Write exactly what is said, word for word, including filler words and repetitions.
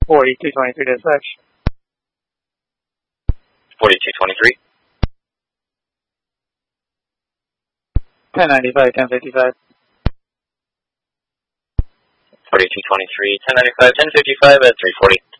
forty-two twenty-three dispatch. forty-two twenty-three. ten ninety-five, ten fifty-five. forty-two twenty-three, ten ninety-five, ten fifty-five at three forty.